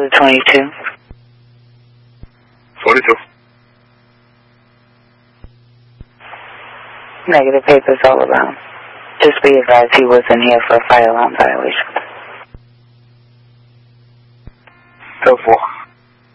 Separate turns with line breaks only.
to 22.
42.
Negative, papers all around. Just be advised he wasn't here for a fire alarm violation.
10-4.